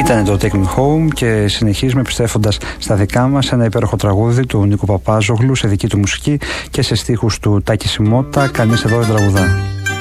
Ήταν το Take Me Home και συνεχίζουμε επιστρέφοντας στα δικά μας, ένα υπέροχο τραγούδι του Νίκου Παπάζογλου σε δική του μουσική και σε στίχους του Τάκη Σιμώτα. Κανείς εδώ δεν τραγουδά.